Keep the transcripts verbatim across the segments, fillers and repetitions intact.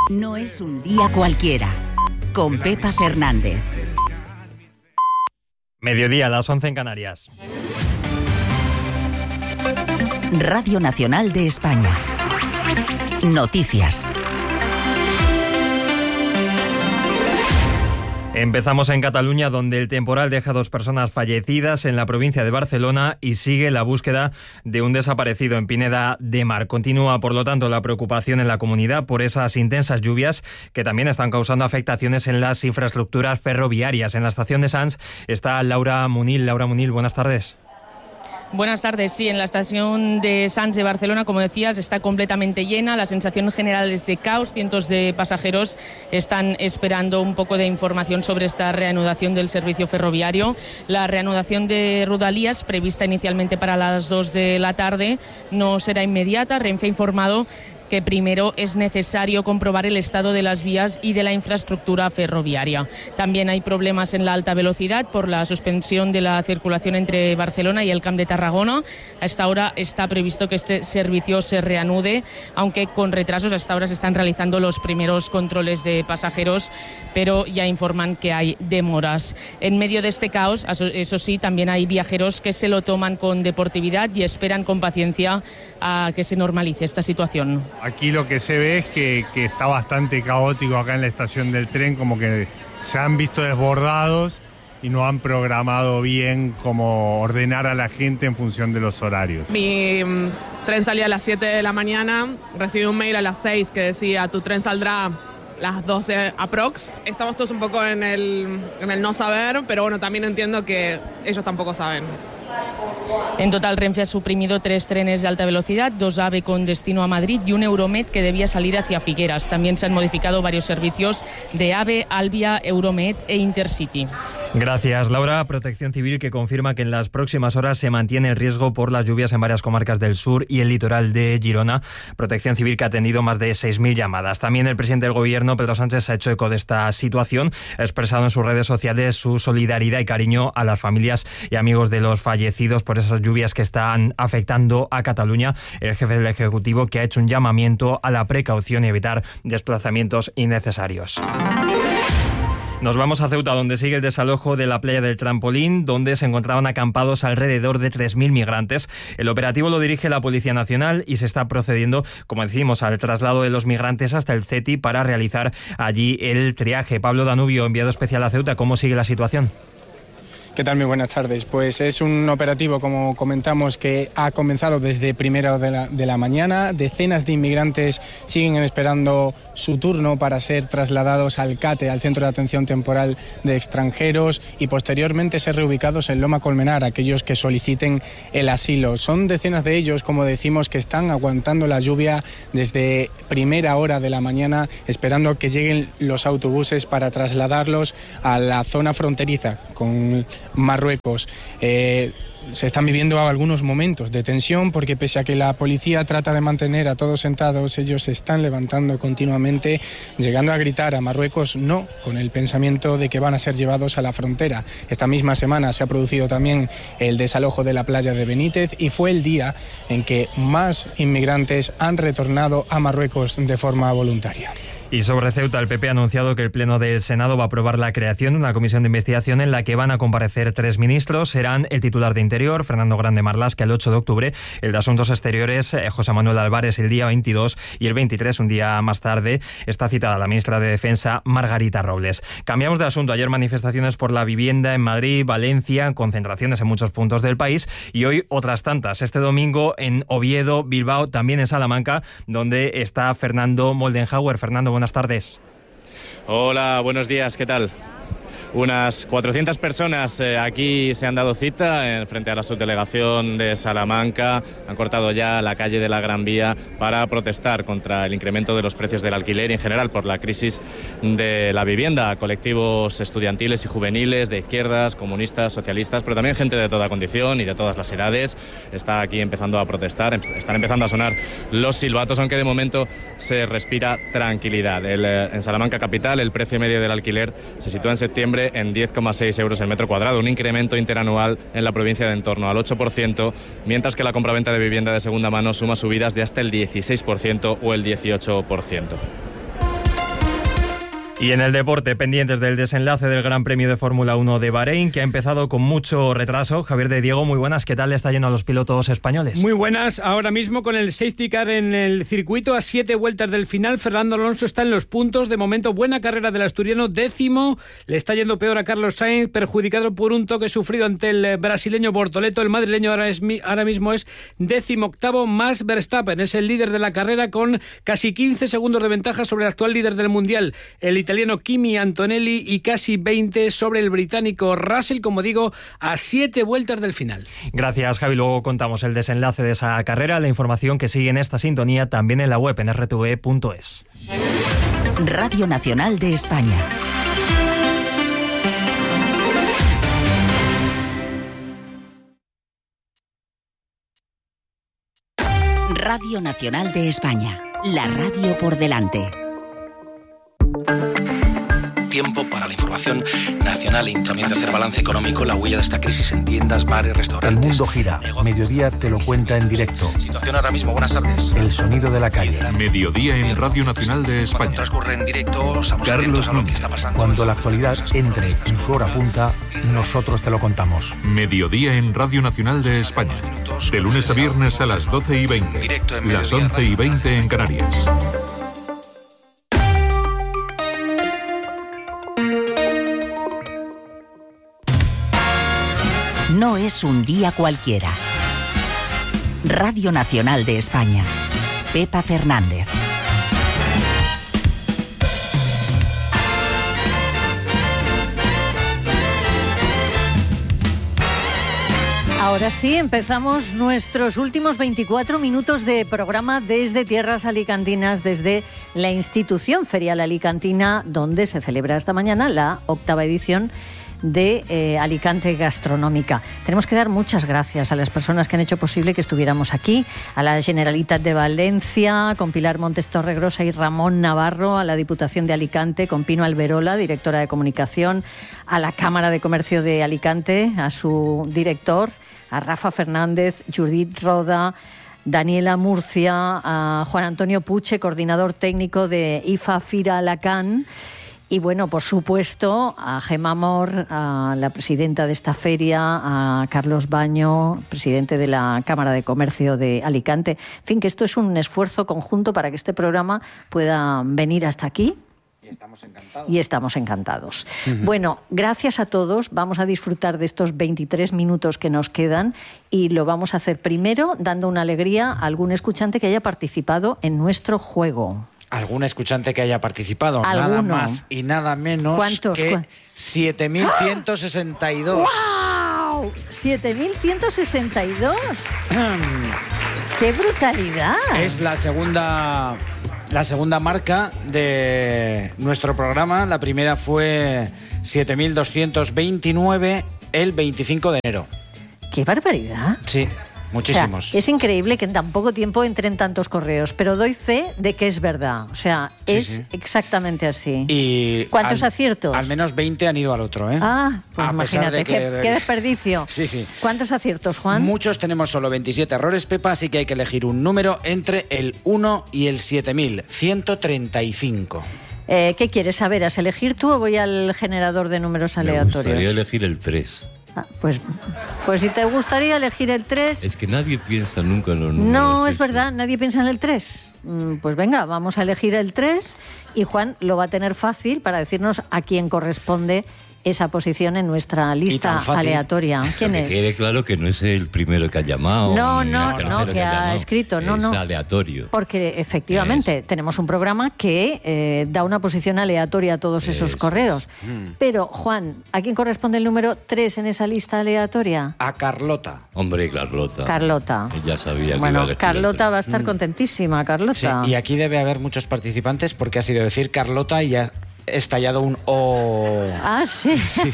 No es un día cualquiera. Con Pepa Fernández. Mediodía, a las once en Canarias. Radio Nacional de España. Noticias. Empezamos en Cataluña, donde el temporal deja dos personas fallecidas en la provincia de Barcelona y sigue la búsqueda de un desaparecido en Pineda de Mar. Continúa, por lo tanto, la preocupación en la comunidad por esas intensas lluvias que también están causando afectaciones en las infraestructuras ferroviarias. En la estación de Sants está Laura Munil. Laura Munil, buenas tardes. Buenas tardes. Sí, en la estación de Sants de Barcelona, como decías, está completamente llena. La sensación general es de caos. Cientos de pasajeros están esperando un poco de información sobre esta reanudación del servicio ferroviario. La reanudación de Rodalies, prevista inicialmente para las dos de la tarde, no será inmediata. Renfe ha informado que primero es necesario comprobar el estado de las vías y de la infraestructura ferroviaria. También hay problemas en la alta velocidad por la suspensión de la circulación entre Barcelona y el Camp de Tarragona. A esta hora está previsto que este servicio se reanude, aunque con retrasos. A esta hora se están realizando los primeros controles de pasajeros, pero ya informan que hay demoras. En medio de este caos, eso sí, también hay viajeros que se lo toman con deportividad y esperan con paciencia a que se normalice esta situación. Aquí lo que se ve es que, que está bastante caótico acá en la estación del tren, como que se han visto desbordados y no han programado bien cómo ordenar a la gente en función de los horarios. Mi um, tren salía a las siete de la mañana, recibí un mail a las seis que decía tu tren saldrá las doce aprox. Estamos todos un poco en el, en el no saber, pero bueno, también entiendo que ellos tampoco saben. En total, Renfe ha suprimido tres trenes de alta velocidad, dos AVE con destino a Madrid y un Euromed que debía salir hacia Figueras. También se han modificado varios servicios de AVE, Albia, Euromed e Intercity. Gracias, Laura. Protección Civil que confirma que en las próximas horas se mantiene el riesgo por las lluvias en varias comarcas del sur y el litoral de Girona. Protección Civil que ha atendido más de seis mil llamadas. También el presidente del Gobierno, Pedro Sánchez, se ha hecho eco de esta situación. Ha expresado en sus redes sociales su solidaridad y cariño a las familias y amigos de los fallecidos por esas lluvias que están afectando a Cataluña. El jefe del Ejecutivo que ha hecho un llamamiento a la precaución y evitar desplazamientos innecesarios. Nos vamos a Ceuta, donde sigue el desalojo de la playa del Trampolín, donde se encontraban acampados alrededor de tres mil migrantes. El operativo lo dirige la Policía Nacional y se está procediendo, como decimos, al traslado de los migrantes hasta el CETI para realizar allí el triaje. Pablo Danubio, enviado especial a Ceuta, ¿cómo sigue la situación? ¿Qué tal? Muy buenas tardes. Pues es un operativo, como comentamos, que ha comenzado desde primera hora de la, de la mañana. Decenas de inmigrantes siguen esperando su turno para ser trasladados al CATE, al Centro de Atención Temporal de Extranjeros, y posteriormente ser reubicados en Loma Colmenar, aquellos que soliciten el asilo. Son decenas de ellos, como decimos, que están aguantando la lluvia desde primera hora de la mañana, esperando que lleguen los autobuses para trasladarlos a la zona fronteriza con Marruecos. Eh, se están viviendo algunos momentos de tensión porque pese a que la policía trata de mantener a todos sentados, ellos se están levantando continuamente, llegando a gritar a Marruecos no, con el pensamiento de que van a ser llevados a la frontera. Esta misma semana se ha producido también el desalojo de la playa de Benítez y fue el día en que más inmigrantes han retornado a Marruecos de forma voluntaria. Y sobre Ceuta, el P P ha anunciado que el Pleno del Senado va a aprobar la creación de una comisión de investigación en la que van a comparecer tres ministros. Serán el titular de Interior, Fernando Grande Marlaska, el ocho de octubre, el de Asuntos Exteriores, José Manuel Álvarez, el día veintidós, y el veintitrés, un día más tarde, está citada la ministra de Defensa, Margarita Robles. Cambiamos de asunto. Ayer manifestaciones por la vivienda en Madrid, Valencia, concentraciones en muchos puntos del país y hoy otras tantas. Este domingo en Oviedo, Bilbao, también en Salamanca, donde está Fernando Moldenhauer. Fernando, buenas tardes. Hola, buenos días, ¿qué tal? Unas cuatrocientas personas eh, aquí se han dado cita en, frente a la subdelegación de Salamanca. Han cortado ya la calle de la Gran Vía para protestar contra el incremento de los precios del alquiler y en general por la crisis de la vivienda. Colectivos estudiantiles y juveniles de izquierdas, comunistas, socialistas, pero también gente de toda condición y de todas las edades está aquí empezando a protestar. Están empezando a sonar los silbatos, aunque de momento se respira tranquilidad. El, en Salamanca capital el precio medio del alquiler se sitúa en septiembre en diez coma seis euros el metro cuadrado, un incremento interanual en la provincia de en torno al ocho por ciento, mientras que la compraventa de vivienda de segunda mano suma subidas de hasta el dieciséis por ciento o el dieciocho por ciento. Y en el deporte, pendientes del desenlace del Gran Premio de Fórmula uno de Bahrein, que ha empezado con mucho retraso. Javier de Diego, muy buenas. ¿Qué tal le está yendo a los pilotos españoles? Muy buenas. Ahora mismo con el safety car en el circuito a siete vueltas del final. Fernando Alonso está en los puntos. De momento, buena carrera del asturiano. Décimo. Le está yendo peor a Carlos Sainz, perjudicado por un toque sufrido ante el brasileño Bortoleto. El madrileño ahora, es, ahora mismo es décimo octavo. Max Verstappen es el líder de la carrera con casi quince segundos de ventaja sobre el actual líder del Mundial, el italiano Kimi Antonelli, y casi veinte sobre el británico Russell, como digo, a siete vueltas del final. Gracias, Javi. Luego contamos el desenlace de esa carrera, la información que sigue en esta sintonía también en la web en erre te ve punto es. Radio Nacional de España. Radio Nacional de España, la radio por delante. Tiempo para la información nacional y también de hacer balance económico, la huella de esta crisis en tiendas, bares, restaurantes. El mundo gira. Negocios. Mediodía te lo cuenta en directo. Situación ahora mismo. Buenas tardes. El sonido de la calle. Mediodía en Radio Nacional de España. Cuando transcurre en directo, estamos atentos a lo que está pasando. Cuando la actualidad entre en su hora punta, nosotros te lo contamos. Mediodía en Radio Nacional de España. De lunes a viernes a las doce y veinte. Las once y veinte en Canarias. No es un día cualquiera. Radio Nacional de España. Pepa Fernández. Ahora sí, empezamos nuestros últimos veinticuatro minutos de programa desde Tierras Alicantinas, desde la institución ferial alicantina, donde se celebra esta mañana la octava edición de eh, Alicante Gastronómica. Tenemos que dar muchas gracias a las personas que han hecho posible que estuviéramos aquí, a la Generalitat de Valencia, con Pilar Montes Torregrosa y Ramón Navarro, a la Diputación de Alicante, con Pino Alberola, directora de Comunicación, a la Cámara de Comercio de Alicante, a su director, a Rafa Fernández, Judith Roda, Daniela Murcia, a Juan Antonio Puche, coordinador técnico de I F A Fira Alacant. Y bueno, por supuesto, a Gemma Amor, a la presidenta de esta feria, a Carlos Baño, presidente de la Cámara de Comercio de Alicante. En fin, que esto es un esfuerzo conjunto para que este programa pueda venir hasta aquí. Y estamos encantados. Y estamos encantados. Uh-huh. Bueno, gracias a todos. Vamos a disfrutar de estos veintitrés minutos que nos quedan y lo vamos a hacer primero dando una alegría a algún escuchante que haya participado en nuestro juego. Algún escuchante que haya participado, ¿Alguno? Nada más y nada menos ¿Cuántos? que siete mil ciento sesenta y dos. ¡Wow! ¿siete mil ciento sesenta y dos? ¡Qué brutalidad! Es la segunda, la segunda marca de nuestro programa. La primera fue siete mil doscientos veintinueve el veinticinco de enero. ¡Qué barbaridad! Sí. Muchísimos. O sea, es increíble que en tan poco tiempo entren tantos correos, pero doy fe de que es verdad. O sea, sí, es sí. exactamente así. Y ¿cuántos al, aciertos? Al menos veinte han ido al otro, ¿eh? Ah, pues a imagínate, de que... qué, qué desperdicio. Sí, sí. ¿Cuántos aciertos, Juan? Muchos, tenemos solo veintisiete errores, Pepa, así que hay que elegir un número entre el uno y el siete mil ciento treinta y cinco. Eh, ¿Qué quieres saber? ¿Has elegir tú o voy al generador de números aleatorios? Me gustaría elegir el tres. Ah, pues, pues si te gustaría elegir el tres... Es que nadie piensa nunca en los números. No, es verdad, nadie piensa en el tres. Pues venga, vamos a elegir el tres y Juan lo va a tener fácil para decirnos a quién corresponde esa posición en nuestra lista aleatoria. ¿Quién que es? Quede claro que no es el primero que ha llamado. No, no, no, que, que ha llamado. escrito. No, es no. aleatorio. Porque efectivamente es. tenemos un programa que eh, da una posición aleatoria a todos esos es. correos. Mm. Pero, Juan, ¿a quién corresponde el número tres en esa lista aleatoria? A Carlota. Hombre, Carlota. Carlota. Ya sabía que bueno, iba a Carlota va a estar mm. contentísima, Carlota. Sí, y aquí debe haber muchos participantes porque ha sido decir Carlota y ya... estallado un O. Ah, sí. sí.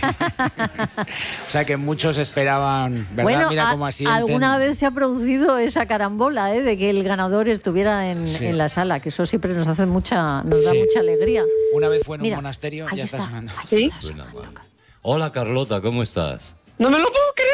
O sea que muchos esperaban, ¿verdad? Bueno, Mira a, cómo asienten. alguna vez se ha producido esa carambola, ¿eh? De que el ganador estuviera en, sí. en la sala, que eso siempre nos hace mucha, nos sí. da mucha alegría. Una vez fue en Mira, un monasterio, ya está, está sonando. ¿Sí? Suena mal. Hola, Carlota, ¿cómo estás? ¡No me lo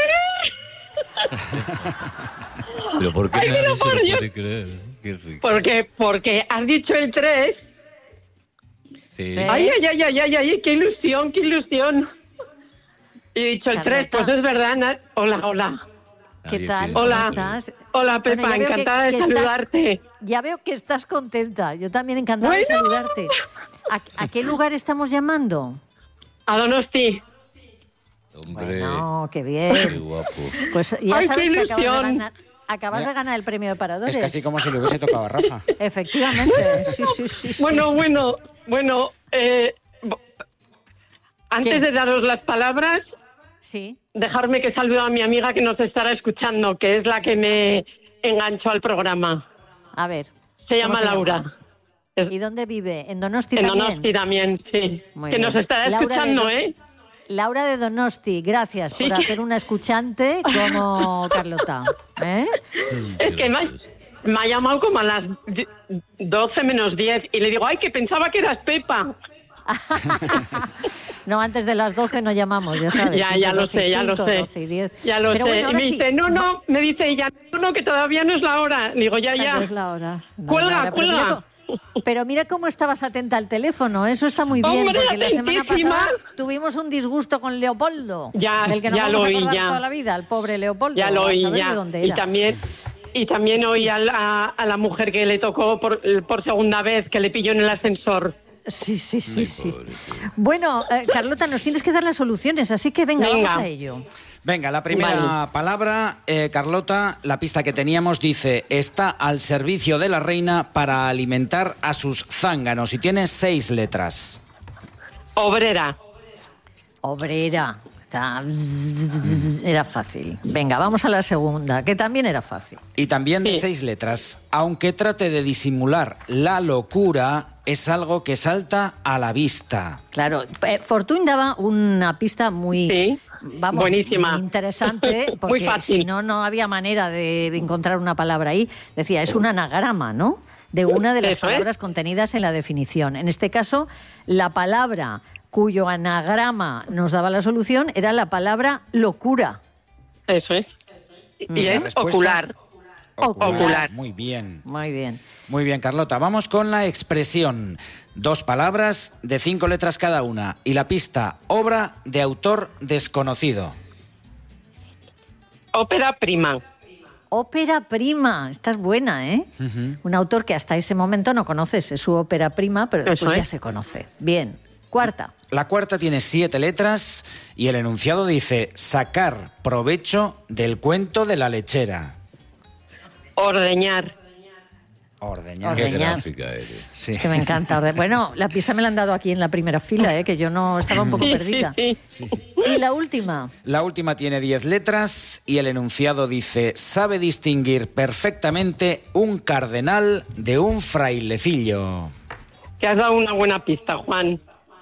puedo creer! ¿Pero por qué Ay, nadie no, se lo yo... puede creer? Qué rico. Porque, porque has dicho el tres... Sí. Ay, ay, ay, ay, ay, ay, qué ilusión, qué ilusión. Y he dicho el tres, pues es verdad. Na- Hola, hola. ¿Qué tal? Hola. ¿Cómo estás? Hola, Pepa, Bueno, ya veo encantada que- de que estás- saludarte. ya veo que estás contenta. Yo también encantada de Bueno. saludarte. ¿A, a qué lugar estamos llamando? A Donosti. Hombre, No, qué bien. qué guapo. Pues ya Ay, sabes qué que acabas de ilusión. ganar, acabas de ganar el premio de paradores. Es casi como si le hubiese tocado a Rafa. Efectivamente, sí, sí, sí. sí. Bueno, bueno, bueno. Eh, bo- antes ¿Qué? de daros las palabras, Sí. dejarme que salude a mi amiga que nos estará escuchando, que es la que me enganchó al programa. A ver. Se ¿cómo llama Laura. Es- ¿Y dónde vive? ¿En Donosti En también? Donosti también, sí. Muy que bien. nos estará Laura de escuchando, Dos- ¿eh? Laura de Donosti, gracias Sí. por hacer una escuchante como Carlota. ¿Eh? Es que me ha, me ha llamado como a las di- doce menos diez y le digo, ay, que pensaba que eras Pepa. No, antes de las doce no llamamos, ya sabes. Ya, siempre ya lo doce y sé, ya lo cinco, sé. doce y diez. Ya lo Pero sé. bueno, y ahora me sí. dice, no, no, me dice ella, no, no, que todavía no es la hora. Le digo, ya, Ah, ya. no es la hora. No, Cuelga, Laura, pero cuelga. mira co- Pero mira cómo estabas atenta al teléfono, eso está muy bien, Hombre, porque la semana atentísima. pasada tuvimos un disgusto con Leopoldo, Ya, del que nos ya vamos lo a oí, acordar ya. toda la vida, el pobre Leopoldo. Ya lo a oí, saber ya. de dónde Y era. también, y también oí a la, a la mujer que le tocó por, por segunda vez, que le pilló en el ascensor. Sí, sí, sí, sí. Bueno, eh, Carlota, nos tienes que dar las soluciones, así que venga, Venga. vamos a ello. Venga, la primera Vale. palabra, eh, Carlota, la pista que teníamos dice, está al servicio de la reina para alimentar a sus zánganos y tiene seis letras. Obrera. Obrera. Está- Era fácil. Venga, vamos a la segunda, que también era fácil. Y también de Sí. seis letras. Aunque trate de disimular la locura, es algo que salta a la vista. Claro, eh, Fortuny daba una pista muy, Sí. vamos, Buenísima. muy interesante, Muy porque fácil. si no, no había manera de encontrar una palabra ahí. Decía, es un anagrama, ¿no?, de una de las Eso es. palabras contenidas en la definición. En este caso, la palabra cuyo anagrama nos daba la solución era la palabra locura. Eso es. Y La es respuesta- ocular. Ocular. Muy bien. Muy bien. Muy bien, Carlota. Vamos con la expresión. Dos palabras de cinco letras cada una. Y la pista, obra de autor desconocido. Ópera prima. Ópera prima, esta es buena, ¿eh? Un autor que hasta ese momento no conoces, es su ópera prima, pero Eso después ya es. se conoce. Bien. Cuarta. La cuarta tiene siete letras y el enunciado dice sacar provecho del cuento de la lechera. Ordeñar. Ordeñar. Qué Ordeñar. gráfica eres. Sí. Es que me encanta. orde- Bueno, la pista me la han dado aquí en la primera fila, ¿eh? Que yo no estaba un poco Sí, perdida. sí, Sí. Y la última. La última tiene diez letras y el enunciado dice sabe distinguir perfectamente un cardenal de un frailecillo. Que has dado una buena pista, Juan.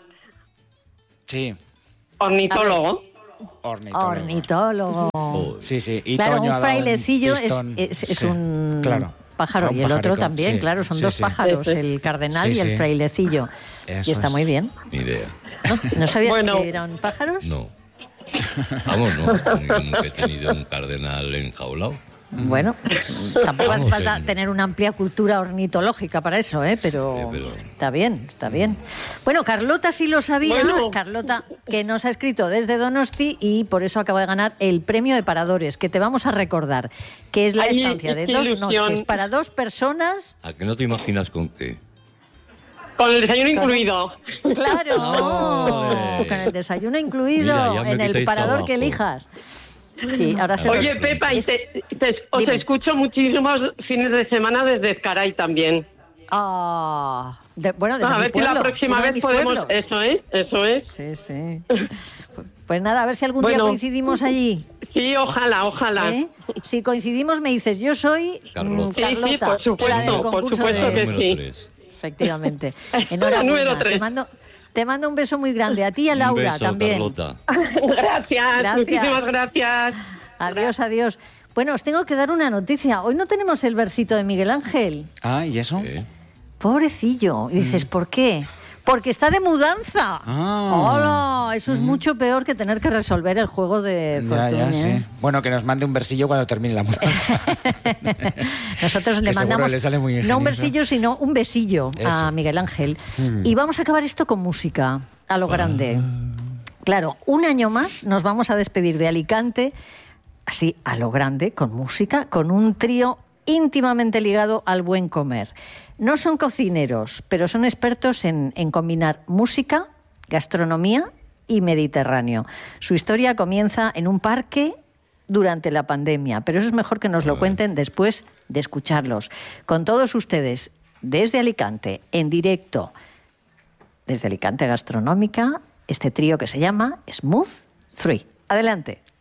Sí. Ornitólogo. Ornitólogo. Ornitólogo. Joder. Sí, sí. Y Claro, Toño un ha dado frailecillo es, pistón. es- es Sí, un claro. pájaro Un y el otro pajarico, también, sí, claro, son sí, dos sí. pájaros, Eso es. el cardenal Sí, y el sí. frailecillo. Eso y está es. muy bien. Ni idea. ¿No, ¿No sabías Bueno. que eran pájaros? No. Vamos, no. Yo nunca he tenido un cardenal enjaulado. Bueno, tampoco hace Vamos, falta en- tener una amplia cultura ornitológica para eso, ¿eh? Pero, Sí, pero- está bien, está bien. Bueno, Carlota sí lo sabía, Bueno. Carlota que nos ha escrito desde Donosti y por eso acaba de ganar el premio de Paradores, que te vamos a recordar, que es la Ay, estancia de qué dos ilusión. noches para dos personas. ¿A que no te imaginas con qué? Con el desayuno incluido. Claro, ¡Ole! con el desayuno incluido Mira, ya me en el quitáis parador trabajo. que elijas. Sí, ahora se Oye, los- Pepa, y es- te- te- os Dime. escucho muchísimos fines de semana desde Ezcaray también. Ah, de- bueno, desde a mi ver si la pueblo, próxima uno de vez mis podemos... pueblos. Eso es, eso es. Sí, sí. Pues nada, a ver si algún día Bueno. coincidimos allí. Sí, ojalá, ojalá. ¿eh? Si coincidimos, me dices, yo soy mm, Carlota. Sí, sí, Carlota, por supuesto, la del por concurso supuesto de... que Número sí. tres. Efectivamente. Enhorabuena. Número tres. Te mando, te mando un beso muy grande. A ti y a Laura Un beso, también. Carlota. Gracias, Gracias. muchísimas gracias. Adiós, adiós. Bueno, os tengo que dar una noticia. Hoy no tenemos el versito de Miguel Ángel. Ah, ¿y eso? ¿Eh? Pobrecillo. Y dices, ¿por qué? Porque está de mudanza. Ah. ¡Hola! Eso es mucho peor que tener que resolver el juego de Ya, ya, Fortuny, ¿eh? sí. Bueno, que nos mande un versillo cuando termine la mudanza. Nosotros le Que seguro mandamos le sale muy no un ingenioso. versillo, sino un besillo Eso. a Miguel Ángel. Mm. Y vamos a acabar esto con música, a lo grande. Claro, un año más nos vamos a despedir de Alicante, así a lo grande, con música, con un trío íntimamente ligado al buen comer. No son cocineros, pero son expertos en, en combinar música, gastronomía y Mediterráneo. Su historia comienza en un parque durante la pandemia, pero eso es mejor que nos lo cuenten después de escucharlos. Con todos ustedes, desde Alicante, en directo, desde Alicante Gastronómica, este trío que se llama Smooth Three. Adelante.